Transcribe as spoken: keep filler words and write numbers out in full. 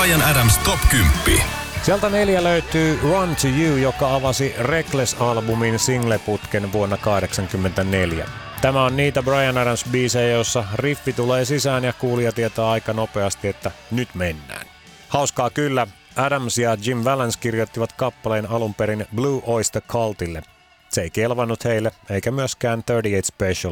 Bryan Adams Top kymmenen. Sieltä neljä löytyy Run to You, joka avasi Reckless-albumin singleputken vuonna kahdeksankymmentäneljä. Tämä on niitä Bryan Adams-biisejä, joissa riffi tulee sisään ja kuulija tietää aika nopeasti, että nyt mennään. Hauskaa kyllä, Adams ja Jim Vallance kirjoittivat kappaleen alun perin Blue Oyster Cultille. Se ei kelvannut heille, eikä myöskään kolmekymmentäkahdeksan Special